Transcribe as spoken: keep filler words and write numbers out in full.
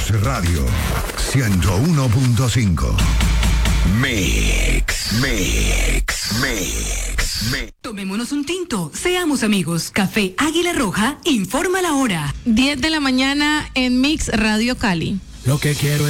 Mix Radio ciento uno punto cinco. Mix, Mix, Mix, Mix. Tomémonos un tinto, seamos amigos. Café Águila Roja informa la hora. diez de la mañana en Mix Radio Cali. Lo que quiero es